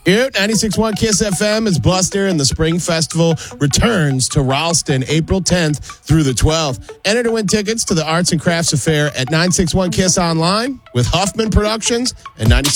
Here, 96.1 KISS FM is Buster, and the Spring Festival returns to Ralston April 10th through the 12th. Enter to win tickets to the Arts and Crafts Affair at 961 KISS online with Huffman Productions and 96.